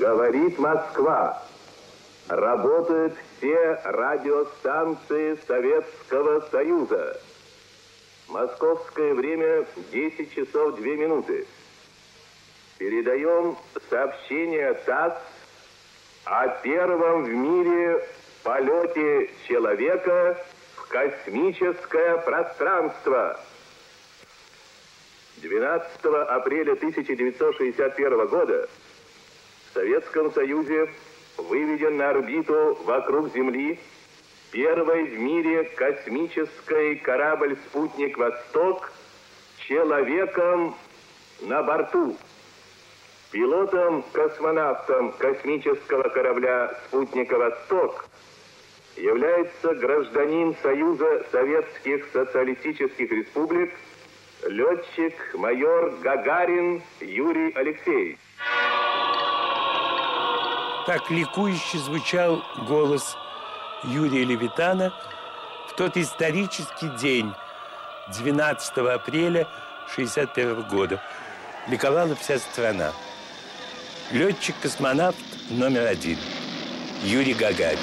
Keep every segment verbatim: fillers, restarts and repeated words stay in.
Говорит Москва. Работают все радиостанции Советского Союза. Московское время десять часов две минуты. Передаем сообщение ТАСС о первом в мире полете человека в космическое пространство. двенадцатого апреля тысяча девятьсот шестьдесят первого года в Советском Союзе выведен на орбиту вокруг Земли первый в мире космический корабль-спутник «Восток» с человеком на борту. Пилотом-космонавтом космического корабля «Спутника Восток» является гражданин Союза Советских Социалистических Республик, летчик-майор Гагарин Юрий Алексеевич. Так ликующе звучал голос Юрия Левитана в тот исторический день, двенадцатого апреля шестьдесят первого года. Ликовала вся страна. Летчик-космонавт номер один Юрий Гагарин.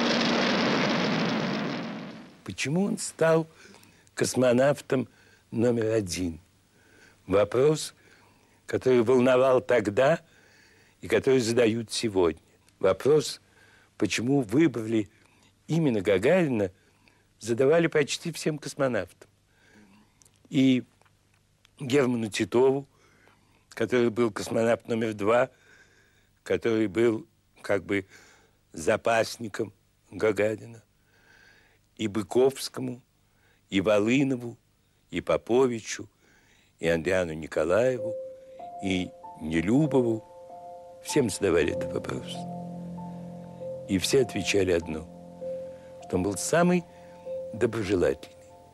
Почему он стал космонавтом номер один? Вопрос, который волновал тогда и который задают сегодня. Вопрос, почему выбрали именно Гагарина, задавали почти всем космонавтам. И Герману Титову, который был космонавт номер два, который был как бы запасником Гагарина, и Быковскому, и Волынову, и Поповичу, и Андриану Николаеву, и Нелюбову. Всем задавали этот вопрос. И все отвечали одно, что он был самый доброжелательный,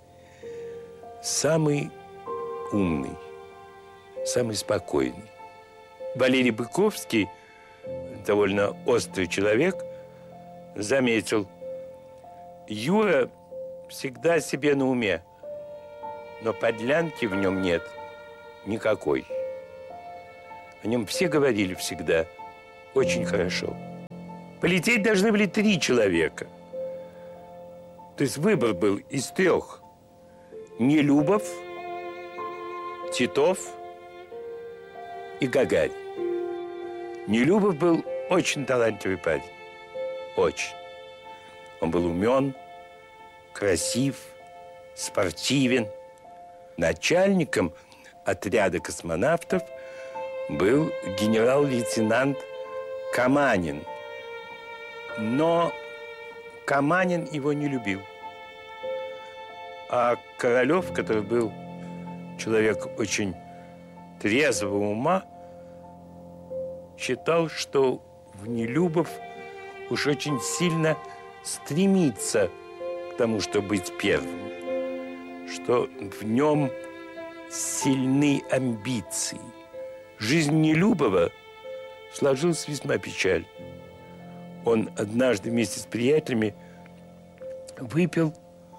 самый умный, самый спокойный. Валерий Быковский, довольно острый человек, заметил: Юра всегда себе на уме, но подлянки в нем нет никакой. О нем все говорили всегда очень хорошо. Полететь должны были три человека. То есть выбор был из трех: Нелюбов, Титов и Гагарин. Нелюбов был очень талантливый парень. Очень. Он был умен, красив, спортивен. Начальником отряда космонавтов был генерал-лейтенант Каманин. Но Каманин его не любил. А Королев, который был человек очень трезвого ума, считал, что в Нелюбов уж очень сильно стремится к тому, чтобы быть первым, что в нем сильны амбиции. Жизнь Нелюбова сложилась весьма печально. Он однажды вместе с приятелями выпил,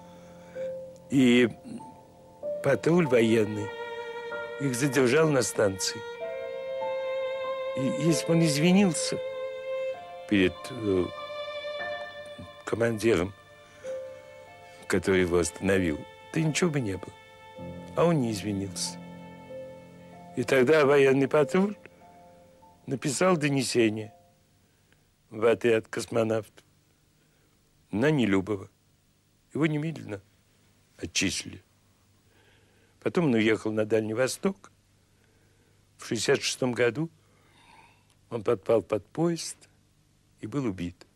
и патруль военный их задержал на станции. И если бы он извинился перед э, командиром, который его остановил, то ничего бы не было. А он не извинился. И тогда военный патруль написал донесение в отряд космонавтов на Нелюбова. Его немедленно отчислили. Потом он уехал на Дальний Восток. В шестьдесят шестом году он подпал под поезд и был убит.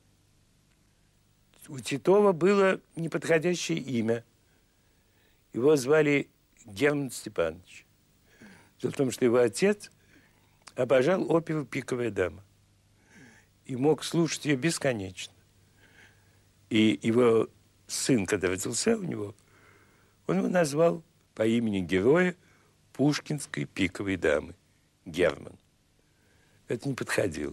У Титова было неподходящее имя. Его звали Герман Степанович. Дело в том, что его отец обожал оперу «Пиковая дама» и мог слушать ее бесконечно. И его сын, когда родился у него, он его назвал по имени героя пушкинской «Пиковой дамы» Герман. Это не подходило.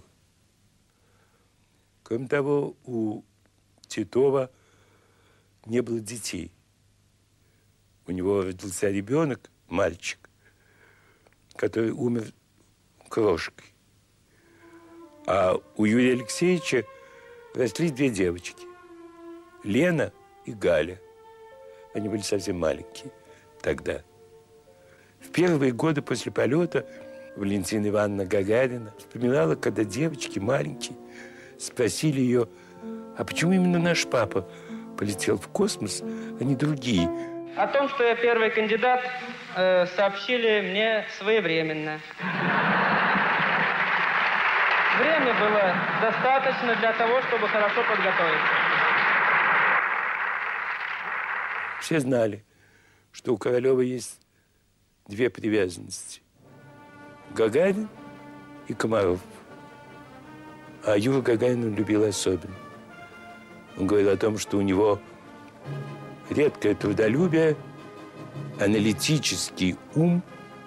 Кроме того, у Титова не было детей. У него родился ребенок, мальчик, который умер крошкой. А у Юрия Алексеевича росли две девочки. Лена и Галя. Они были совсем маленькие тогда. В первые годы после полета Валентина Ивановна Гагарина вспоминала, когда девочки маленькие спросили ее, а почему именно наш папа полетел в космос, а не другие? О том, что я первый кандидат, э, сообщили мне своевременно. Время было достаточно для того, чтобы хорошо подготовиться. Все знали, что у Королева есть две привязанности. Гагарин и Комаров. А Юру Гагарина он любил особенно. Он говорил о том, что у него редкое трудолюбие, аналитический ум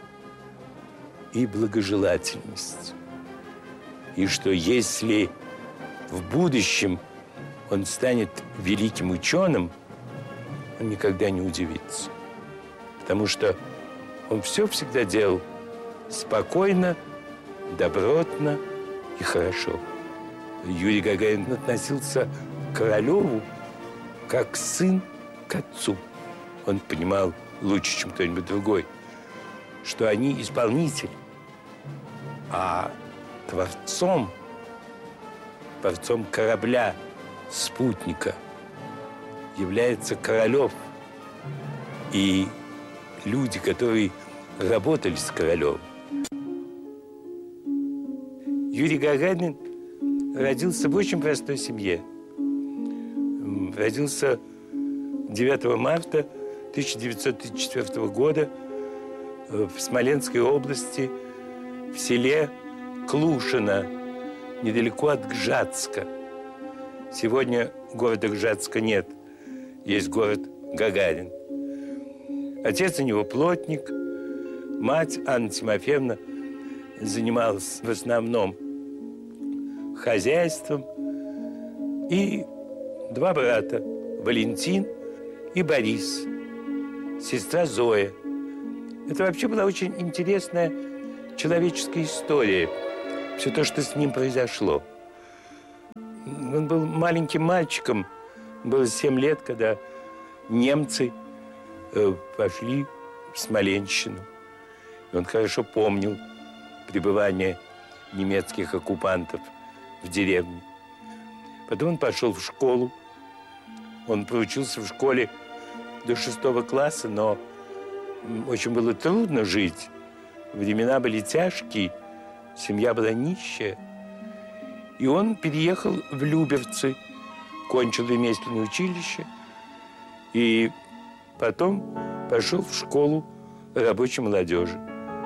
и благожелательность. И что если в будущем он станет великим ученым, он никогда не удивится. Потому что он все всегда делал спокойно, добротно и хорошо. Юрий Гагарин относился к Королеву как сын к отцу. Он понимал лучше, чем кто-нибудь другой, что они исполнители, а творцом, творцом корабля, спутника является Королев. И люди, которые работали с Королевым. Юрий Гагарин родился в очень простой семье. Родился девятого марта тысяча девятьсот тридцать четвёртого года в Смоленской области, в селе Клушино, недалеко от Гжатска. Сегодня города Гжатска нет, есть город Гагарин. Отец у него плотник, мать Анна Тимофеевна занималась в основном хозяйством, и два брата, Валентин и Борис, сестра Зоя. Это вообще была очень интересная человеческая история, все то, что с ним произошло. Он был маленьким мальчиком, было семь лет, когда немцы э, пошли в Смоленщину. И он хорошо помнил пребывание немецких оккупантов в деревне. Потом он пошел в школу. Он проучился в школе до шестого класса, но очень было трудно жить. Времена были тяжкие, семья была нищая. И он переехал в Люберцы, кончил ремесленное училище и потом пошел в школу рабочей молодежи.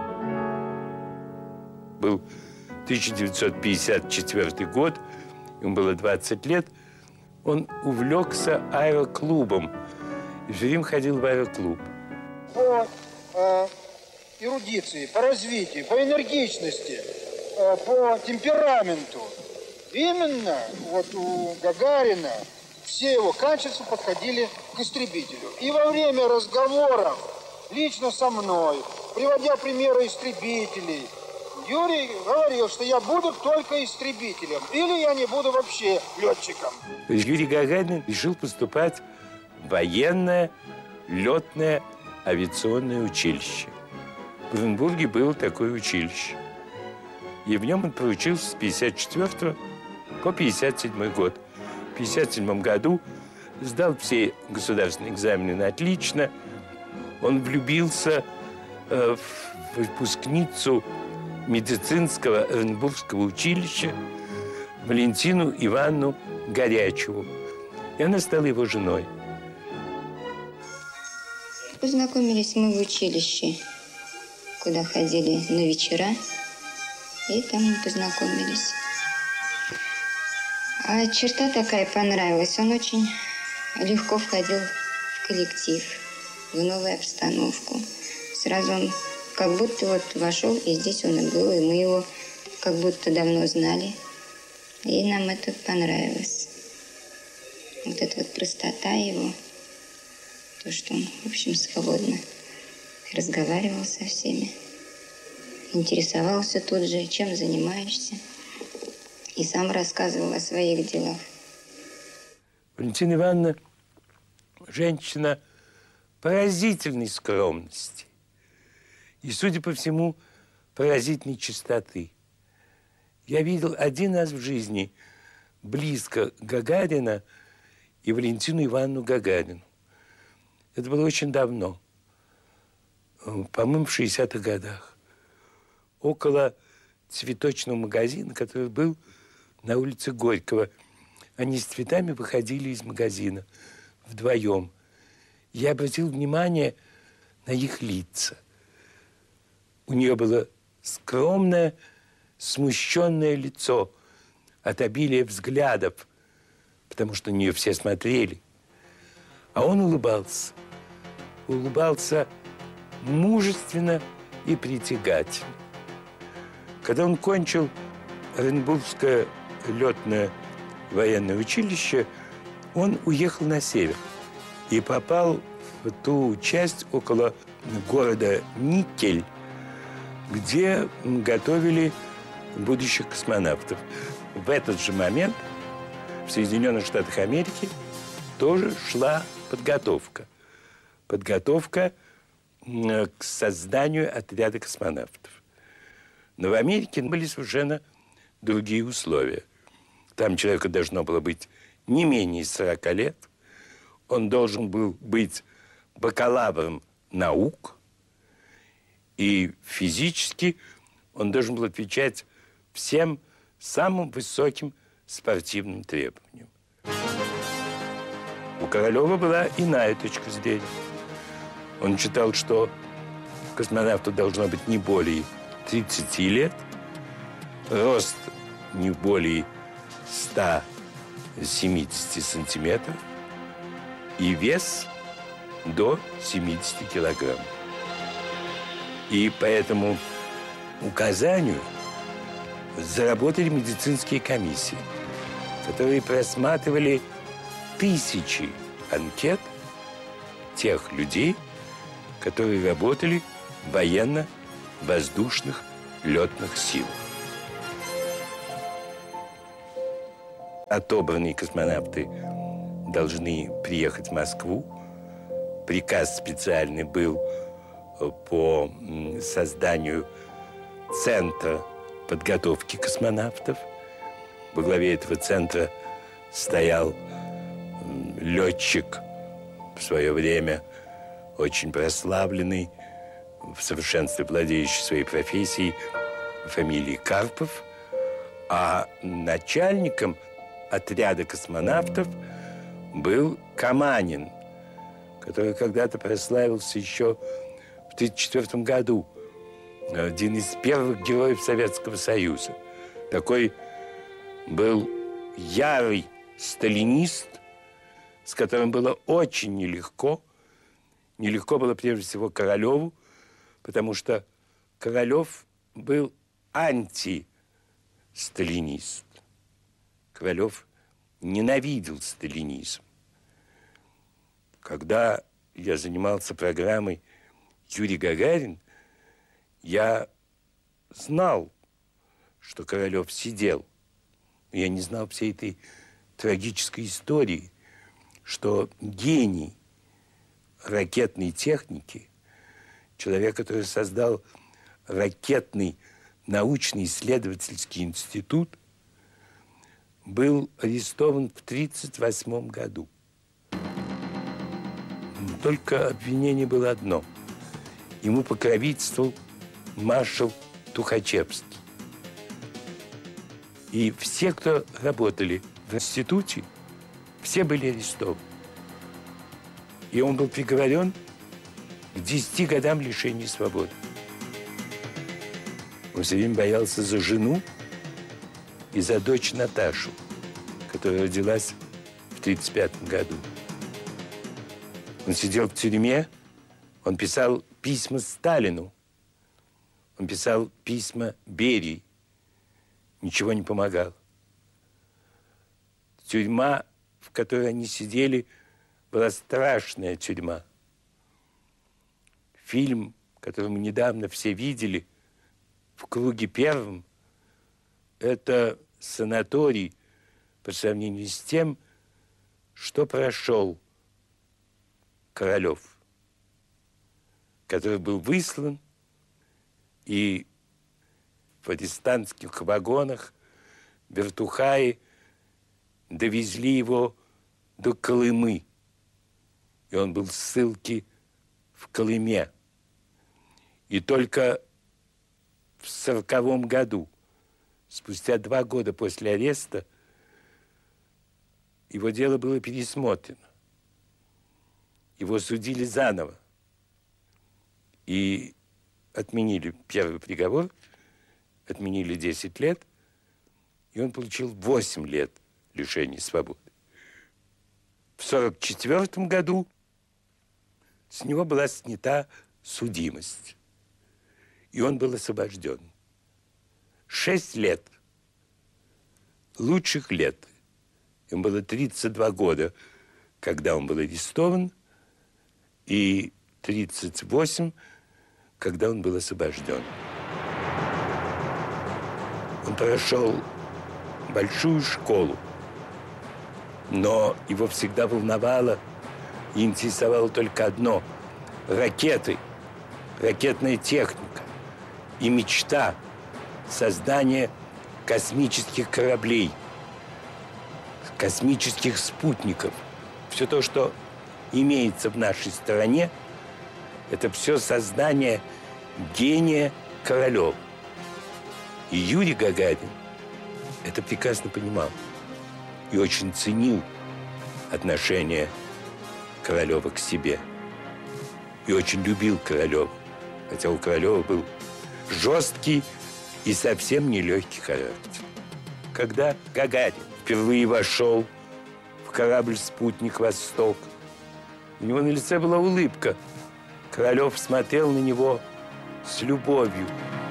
Был тысяча девятьсот пятьдесят четвёртый год, ему было двадцать лет. Он увлекся аэроклубом и все время ходил в аэроклуб. По э, эрудиции, по развитию, по энергичности, э, по темпераменту. Именно вот у Гагарина все его качества подходили к истребителю. И во время разговоров лично со мной, приводя примеры истребителей, Юрий говорил, что я буду только истребителем, или я не буду вообще летчиком. Юрий Гагарин решил поступать в военное летное авиационное училище. В Оренбурге было такое училище. И в нем он проучился с пятьдесят четвёртого по пятьдесят седьмой год. В пятьдесят седьмом году сдал все государственные экзамены на отлично. Он влюбился э, в выпускницу медицинского Оренбургского училища Валентину Ивановну Горячеву. И она стала его женой. Познакомились мы в училище, куда ходили на вечера, и там мы познакомились. А черта такая понравилась. Он очень легко входил в коллектив, в новую обстановку. Сразу он как будто вот вошел, и здесь он и был, и мы его как будто давно знали. И нам это понравилось. Вот эта вот простота его, то, что он, в общем, свободно разговаривал со всеми, интересовался тут же, чем занимаешься. и сам рассказывал о своих делах. Валентина Ивановна женщина поразительной скромности и, судя по всему, поразительной чистоты. Я видел один раз в жизни близко Гагарина и Валентину Ивановну Гагарину. Это было очень давно, по-моему, в шестидесятых годах, около цветочного магазина, который был на улице Горького. Они с цветами выходили из магазина вдвоем. Я обратил внимание на их лица. У нее было скромное, смущенное лицо от обилия взглядов, потому что на нее все смотрели. А он улыбался. Улыбался мужественно и притягательно. Когда он кончил Оренбургское летное военное училище, он уехал на север и попал в ту часть около города Никель, где готовили будущих космонавтов. В этот же момент в Соединенных Штатах Америки тоже шла подготовка. Подготовка к созданию отряда космонавтов. Но в Америке были совершенно другие условия. Там человеку должно было быть не менее сорока лет. Он должен был быть бакалавром наук. И физически он должен был отвечать всем самым высоким спортивным требованиям. У Королева была иная точка зрения. Он считал, что космонавту должно быть не более тридцати лет, рост не более ста семидесяти сантиметров и вес до семидесяти килограмм. И по этому указанию заработали медицинские комиссии, которые просматривали тысячи анкет тех людей, которые работали в военно-воздушных летных силах. Отобранные космонавты должны приехать в Москву. Приказ специальный был по созданию центра подготовки космонавтов. Во главе этого центра стоял летчик в свое время очень прославленный, в совершенстве владеющий своей профессией, фамилией Карпов, а начальником отряда космонавтов был Каманин, который когда-то прославился еще в тысяча девятьсот тридцать четвёртом году. Один из первых героев Советского Союза. Такой был ярый сталинист, с которым было очень нелегко. Нелегко было прежде всего Королеву, потому что Королев был антисталинист. Королев ненавидел сталинизм. Когда я занимался программой «Юрий Гагарин», я знал, что Королев сидел. Но я не знал всей этой трагической истории, что гений ракетной техники, человек, который создал ракетный научный исследовательский институт, был арестован в тридцать восьмом году. Только обвинение было одно. Ему покровительствовал маршал Тухачевский. И все, кто работали в институте, все были арестованы. И он был приговорен к десяти годам лишения свободы. Он все время боялся за жену и за дочь Наташу, которая родилась в тридцать пятом году. Он сидел в тюрьме, он писал письма Сталину, он писал письма Берии. Ничего не помогало. Тюрьма, в которой они сидели, была страшная тюрьма. Фильм, который мы недавно все видели, «В круге первом», это санаторий по сравнению с тем, что прошел Королев, который был выслан, и в арестантских вагонах вертухаи довезли его до Колымы. И он был в ссылке в Колыме. И только в сороковом году, спустя два года после ареста, его дело было пересмотрено. Его судили заново. И отменили первый приговор, отменили десять лет, и он получил восемь лет лишения свободы. В сорок четвёртом году с него была снята судимость, и он был освобожден. Шесть лет, лучших лет. Ему было тридцать два года, когда он был арестован, и тридцать восемь, когда он был освобожден. Он прошел большую школу, но его всегда волновало и интересовало только одно – ракеты, ракетная техника и мечта создания космических кораблей, космических спутников. Все то, что имеется в нашей стране, это все создание гения Королева. И Юрий Гагарин это прекрасно понимал и очень ценил отношение Королева к себе. И очень любил Королева, хотя у Королева был жесткий и совсем нелегкий характер. Когда Гагарин впервые вошел в корабль-спутник «Восток», у него на лице была улыбка. Королев смотрел на него с любовью.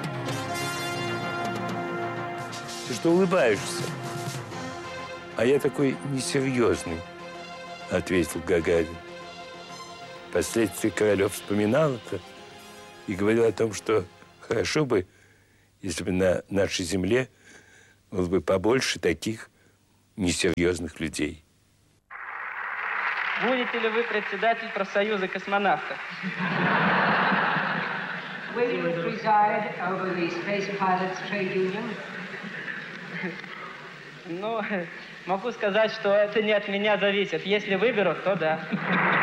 Ты что улыбаешься? А я такой несерьезный, ответил Гагарин. Впоследствии Королев вспоминал это и говорил о том, что хорошо бы, если бы на нашей земле было бы побольше таких несерьезных людей. Будете ли вы председатель профсоюза космонавтов? Will you preside over the Space Pilots Trade Union? Ну, могу сказать, что это не от меня зависит. Если выберут, то да.